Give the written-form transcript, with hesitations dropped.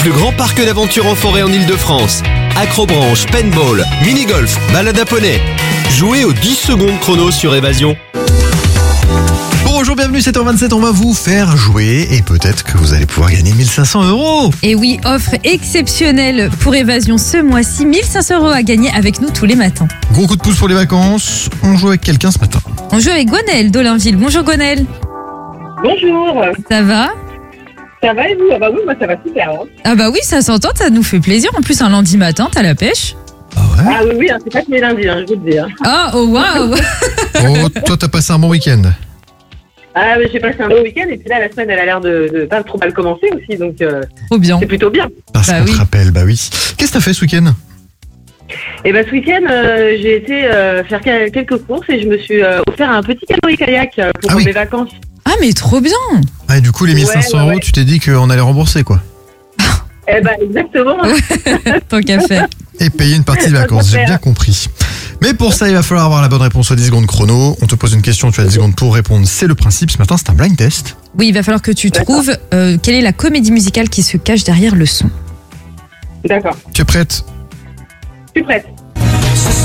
plus grand parc d'aventure en forêt en Ile-de-France. Acrobranche, paintball, mini-golf, balade à poney. Jouez aux 10 secondes chrono sur Évasion. Bonjour, bienvenue, 7h27, on va vous faire jouer et peut-être que vous allez pouvoir gagner 1500 €. Et oui, offre exceptionnelle pour Évasion ce mois-ci. 1500 € à gagner avec nous tous les matins. Gros coup de pouce pour les vacances, on joue avec quelqu'un ce matin. On joue avec Gwenaëlle d'Olinville. Bonjour Gwenaëlle. Bonjour, Ça va? ça va et vous? Ah bah oui, moi ça va super. Hein. Ah bah oui, ça s'entend, ça nous fait plaisir. En plus, un lundi matin, t'as la pêche. Ah ouais? Ah oui, hein, c'est pas que les lundis, je vous le dis. Hein. Oh waouh. Oh, toi t'as passé un bon week-end. Ah mais j'ai passé un beau week-end et puis là la semaine elle a l'air de pas trop mal commencer aussi, donc Trop bien. c'est plutôt bien. Parce Bah qu'on oui. te rappelle, bah oui. Qu'est-ce que t'as fait ce week-end? Et bah ce week-end j'ai été faire quelques courses et je me suis offert un petit canoë-kayak pour Ah oui. mes vacances. Ah mais trop bien. Ah, et du coup les 1500 Ouais. €, tu t'es dit qu'on allait rembourser quoi. Eh bah exactement. Tant qu'à faire. Et payer une partie des vacances, j'ai bien compris. Mais pour ça, il va falloir avoir la bonne réponse aux 10 secondes chrono. On te pose une question, tu as 10 secondes pour répondre. C'est le principe. Ce matin, c'est un blind test. Oui, il va falloir que tu D'accord. trouves quelle est la comédie musicale qui se cache derrière le son. D'accord, Tu es prête? je suis prête.